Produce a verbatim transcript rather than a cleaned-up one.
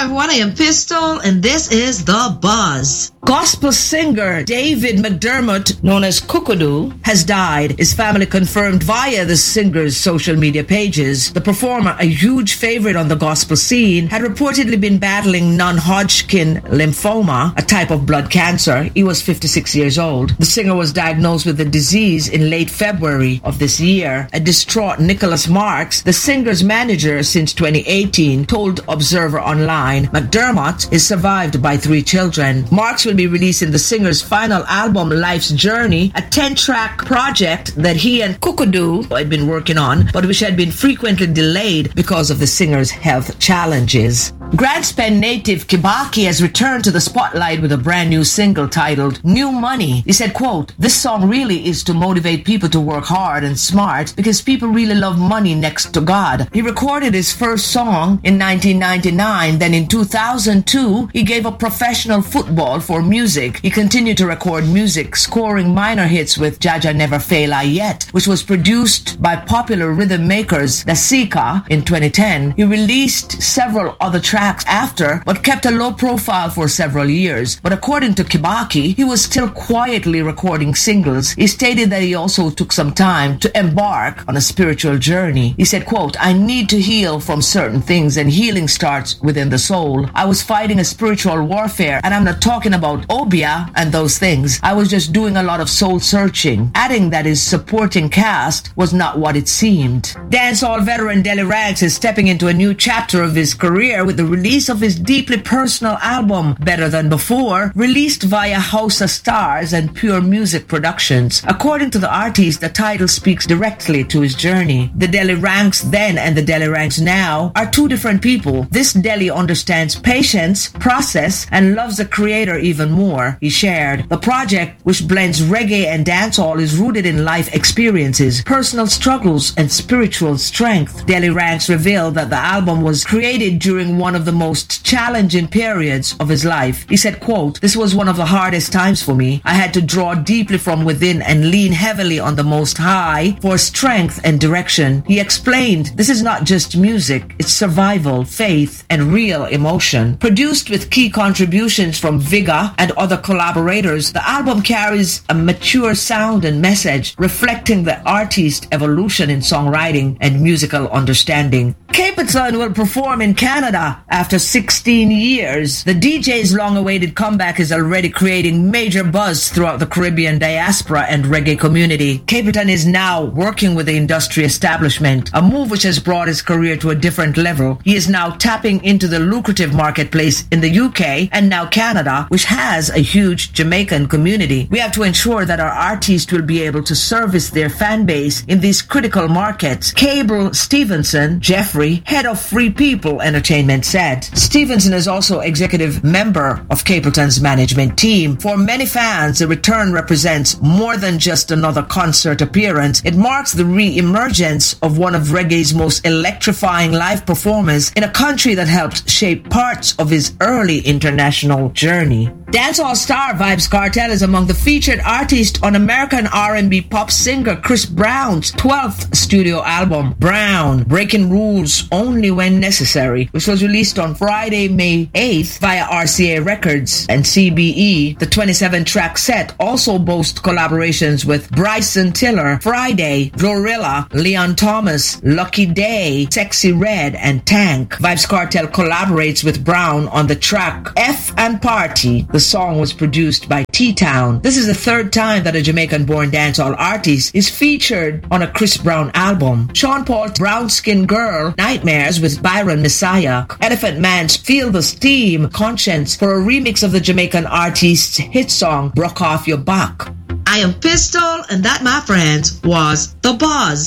everyone. I am Pistol, and this is The Buzz. Gospel singer David McDermott, known as Kokodu, has died. His family confirmed via the singer's social media pages. The performer, a huge favorite on the gospel scene, had reportedly been battling non-Hodgkin lymphoma, a type of blood cancer. He was fifty-six years old. The singer was diagnosed with the disease in late February of this year. A distraught Nicholas Marks, the singer's manager since twenty eighteen, told Observer Online, McDermott is survived by three children. Marks will be releasing the singer's final album, Life's Journey, a ten-track project that he and Kokodu had been working on, but which had been frequently delayed because of the singer's health challenges. Grandspen native Kibaki has returned to the spotlight with a brand new single titled New Money. He said, quote, "This song really is to motivate people to work hard and smart because people really love money next to God." He recorded his first song in nineteen ninety-nine. Then in two thousand two, he gave up professional football for music. He continued to record music, scoring minor hits with Jaja Never Fail I Yet, which was produced by popular rhythm makers Nasika in twenty ten. He released several other tracks after, but kept a low profile for several years. But according to Kibaki, he was still quietly recording singles. He stated that he also took some time to embark on a spiritual journey. He said, quote, "I need to heal from certain things, and healing starts within the soul. I was fighting a spiritual warfare, and I'm not talking about Obia and those things. I was just doing a lot of soul searching," adding that his supporting cast was not what it seemed. Dancehall veteran Delly Ranks is stepping into a new chapter of his career with the release of his deeply personal album, Better Than Before, released via House of Stars and Pure Music Productions. According to the artist, the title speaks directly to his journey. The Delly Ranks then and the Delly Ranks now are two different people. This Delly understands patience, process, and loves the creator even more, he shared. The project, which blends reggae and dancehall, is rooted in life experiences, personal struggles, and spiritual strength. Delly Ranks revealed that the album was created during one of the most challenging periods of his life. He said, quote, "This was one of the hardest times for me. I had to draw deeply from within and lean heavily on the Most High for strength and direction." He explained, "This is not just music, it's survival, faith, and real emotion." Produced with key contributions from Vigor and other collaborators, the album carries a mature sound and message reflecting the artist's evolution in songwriting and musical understanding. Capleton will perform in Canada after sixteen years. The D J's long-awaited comeback is already creating major buzz throughout the Caribbean diaspora and reggae community. Capleton is now working with the industry establishment, a move which has brought his career to a different level. He is now tapping into the lucrative marketplace in the U K and now Canada, which has a huge Jamaican community. We have to ensure that our artists will be able to service their fan base in these critical markets. Cable Stevenson, Jeffrey, head of Free People Entertainment, said. Stevenson is also executive member of Capleton's management team. For many fans, the return represents more than just another concert appearance. It marks the re-emergence of one of reggae's most electrifying live performers in a country that helped shape parts of his early international journey. Dancehall star Vybz Kartel is among the featured artists on American R and B pop singer Chris Brown's twelfth studio album, Brown, Breaking Rules Only When Necessary, which was released on Friday, May eighth via R C A Records and C B E. The twenty-seven track set also boasts collaborations with Bryson Tiller, Friday, Glorilla, Leon Thomas, Lucky Day, Sexy Red, and Tank. Vybz Kartel collaborates with Brown on the track F and Party. The song was produced by T-Town. This is the third time that a Jamaican-born dancehall artist is featured on a Chris Brown album. Sean Paul's Brown Skin Girl, Nightmares with Byron Messiah. Elephant Man's Feel the Steam, Conscience, for a remix of the Jamaican artist's hit song, Broke Off Your Back. I am Pistol, and that, my friends, was The Buzz.